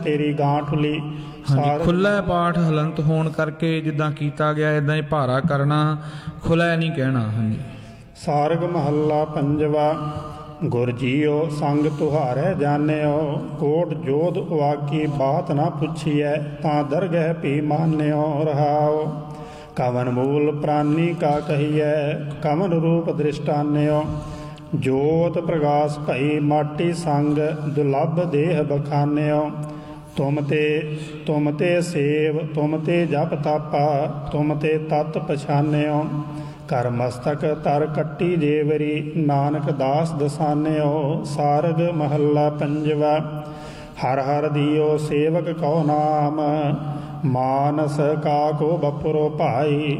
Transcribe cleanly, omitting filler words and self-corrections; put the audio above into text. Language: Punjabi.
ਤੇਰੀ ਗਾਂਠੁਲੀ। ਹਾਂਜੀ, ਖੁੱਲ੍ਹਾ ਪਾਠ ਹਲੰਤ ਹੋਣ ਕਰਕੇ ਜਿੱਦਾਂ ਕੀਤਾ ਗਿਆ ਇੱਦਾਂ ਹੀ ਭਾਰਾ ਕਰਨਾ, ਖੁੱਲ੍ਹਾ ਨਹੀਂ ਕਹਿਣਾ। ਹਾਂਜੀ। ਸਾਰਗ ਮਹੱਲਾ ਪੰਜਵਾ। ਗੁਰ ਜੀਓ ਸੰਗ ਤੁਹਾਰੈ ਜਾਣਿਓ, ਕੋਟ ਜੋਧ ਵਾਕੀ ਬਾਤ ਨਾ ਪੁੱਛੀਐ, ਤਾਂ ਦਰਗਹਿ ਭੀ ਮਾਨਿਓ ਰਹਾਓ। ਕਵਨ ਮੂਲ ਪ੍ਰਾਨੀ ਕਾ ਕਹੀਐ, ਕਵਨ ਰੂਪ ਦ੍ਰਿਸ਼ਟਾਨਿਓ। ਜੋਤ ਪ੍ਰਗਾਸ ਭਈ ਮਾਟੀ ਸੰਗ, ਦੁਲਭ ਦੇਹ ਬਖਾਨਿਓ। ਤੁਮ ਤੇ ਸੇਵ ਤੁਮ ਤੇ ਜਪ ਤਾਪਾ, ਤੁਮ ਤੇ ਤਤ ਪਛਾਨਿਓ। ਕਰ ਮਸਤਕ ਤਰ ਕੱਟੀ ਜੇਵਰੀ, ਨਾਨਕ ਦਾਸ ਦਸਾਨਿਓ। ਸਾਰਗ ਮਹੱਲਾ ਪੰਜਵਾ। ਹਰ ਹਰ ਦਿਓ ਸੇਵਕ ਕਉ ਨਾਮ, ਮਾਨਸ ਕਾ ਕੋ ਬਪੁਰੋ ਭਾਈ।